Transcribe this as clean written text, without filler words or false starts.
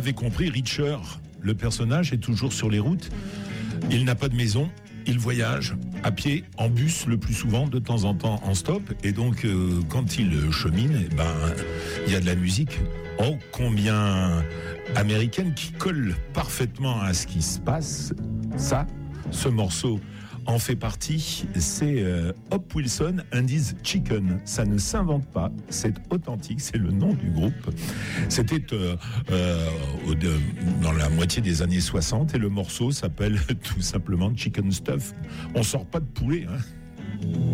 l'avez compris, Richer, le personnage, est toujours sur les routes. Il n'a pas de maison. Il voyage à pied, en bus le plus souvent, de temps en temps en stop. Et donc, quand il chemine, il y a de la musique. Oh, combien américaine qui colle parfaitement à ce qui se passe. Ça, ce morceau en fait partie. C'est Hop Wilson and His Chicken. Ça ne s'invente pas, c'est authentique, c'est le nom du groupe. C'était dans la moitié des années 60 et le morceau s'appelle tout simplement Chicken Stuff. On sort pas de poulet, hein.